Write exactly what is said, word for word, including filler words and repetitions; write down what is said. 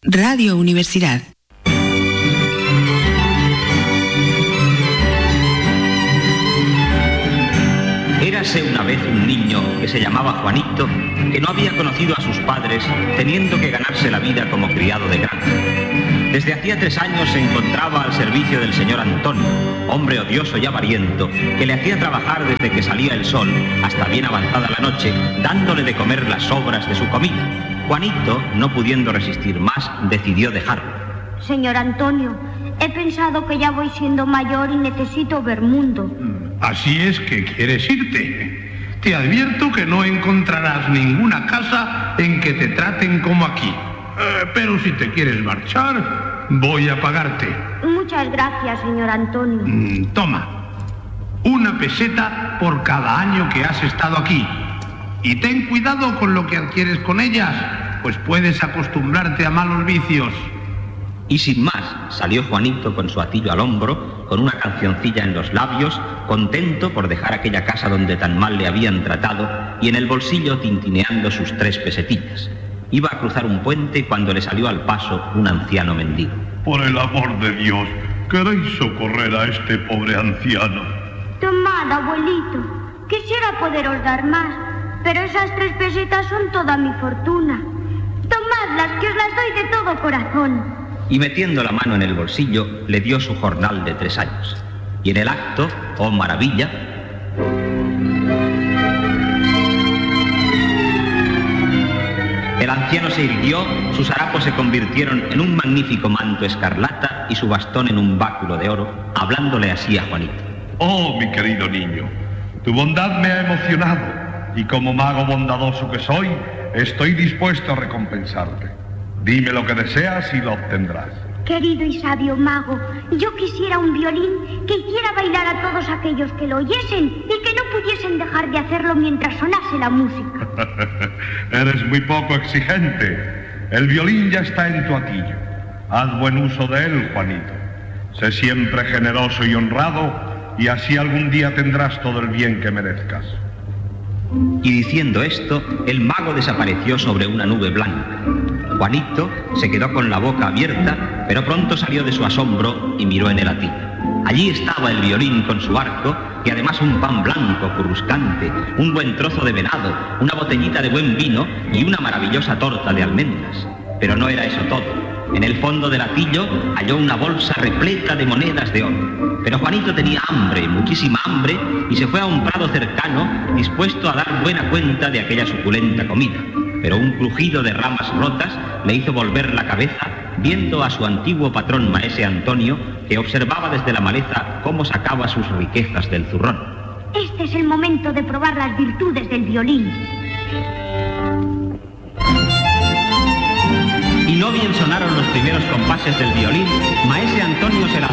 Radio Universidad. Érase una vez un niño que se llamaba Juanito, que no había conocido a sus padres, teniendo que ganarse la vida como criado de granja. Desde hacía tres años se encontraba al servicio del señor Antonio, hombre odioso y avariento, que le hacía trabajar desde que salía el sol hasta bien avanzada la noche, dándole de comer las sobras de su comida. Juanito, no pudiendo resistir más, decidió dejarlo. Señor Antonio, he pensado que ya voy siendo mayor y necesito ver mundo. Así es que quieres irte. Te advierto que no encontrarás ninguna casa en que te traten como aquí. Eh, pero si te quieres marchar, voy a pagarte. Muchas gracias, señor Antonio. Mm, toma, una peseta por cada año que has estado aquí. Y ten cuidado con lo que adquieres con ellas, pues puedes acostumbrarte a malos vicios. Y sin más, salió Juanito con su atillo al hombro, con una cancioncilla en los labios, contento por dejar aquella casa donde tan mal le habían tratado, y en el bolsillo tintineando sus tres pesetillas. Iba a cruzar un puente cuando le salió al paso un anciano mendigo. Por el amor de Dios, ¿queréis socorrer a este pobre anciano? Tomad, abuelito, quisiera poderos dar más, pero esas tres pesetas son toda mi fortuna. Tomadlas, que os las doy de todo corazón. Y metiendo la mano en el bolsillo, le dio su jornal de tres años. Y en el acto, oh maravilla, el anciano se irguió, sus harapos se convirtieron en un magnífico manto escarlata y su bastón en un báculo de oro, hablándole así a Juanito. Oh, mi querido niño, tu bondad me ha emocionado, y como mago bondadoso que soy, estoy dispuesto a recompensarte. Dime lo que deseas y lo obtendrás. Querido y sabio mago, yo quisiera un violín que hiciera bailar a todos aquellos que lo oyesen y que no pudiesen dejar de hacerlo mientras sonase la música. Eres muy poco exigente. El violín ya está en tu atillo. Haz buen uso de él, Juanito. Sé siempre generoso y honrado, y así algún día tendrás todo el bien que merezcas. Y diciendo esto, el mago desapareció sobre una nube blanca. Juanito se quedó con la boca abierta, pero pronto salió de su asombro y miró en el atillo. Allí estaba el violín con su arco, y además un pan blanco curruscante, un buen trozo de venado, una botellita de buen vino y una maravillosa torta de almendras. Pero no era eso todo. En el fondo del atillo halló una bolsa repleta de monedas de oro. Pero Juanito tenía hambre, muchísima hambre, y se fue a un prado cercano, dispuesto a dar buena cuenta de aquella suculenta comida. Pero un crujido de ramas rotas le hizo volver la cabeza, viendo a su antiguo patrón maese Antonio, que observaba desde la maleza cómo sacaba sus riquezas del zurrón. Este es el momento de probar las virtudes del violín. Y no bien sonaron los primeros compases del violín, maese Antonio se lanzó